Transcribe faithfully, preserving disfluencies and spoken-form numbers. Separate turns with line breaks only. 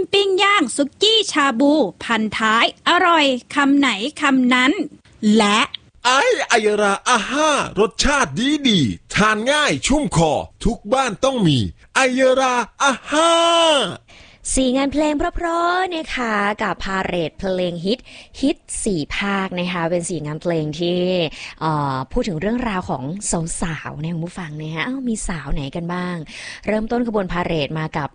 ปิ้งย่างสุกี้ชาบูพันท้ายอร่อยคำไหนคำนั้นและ
ไอไอยราอาห้ารสชาติดีดีทานง่ายชุ่มคอทุกบ้านต้องมีไอยราอาห้า
สี่งานเพลงเพราะๆนะคะกับพาเหรดเพลงฮิตฮิตสี่ภาคนะคะเป็นสี่งานเพลงที่พูดถึงเรื่องราวของสาวๆเนี่ยคุณผู้ฟังนะฮะมีสาวไหนกันบ้างเริ่มต้นขบวนพาเหรดมากับ